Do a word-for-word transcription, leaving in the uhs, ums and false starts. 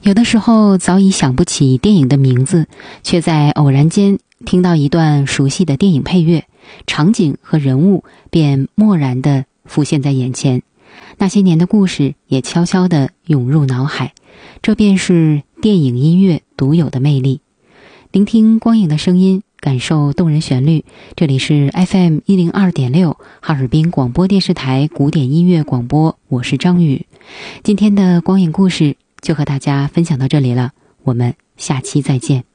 有的时候早已想不起电影的名字，却在偶然间听到一段熟悉的电影配乐，场景和人物便蓦然地浮现在眼前，那些年的故事也悄悄地涌入脑海。这便是电影音乐独有的魅力。聆听光影的声音，感受动人旋律。这里是 F M 一零二点六 哈尔滨广播电视台古典音乐广播，我是张宇。今天的光影故事就和大家分享到这里了，我们下期再见。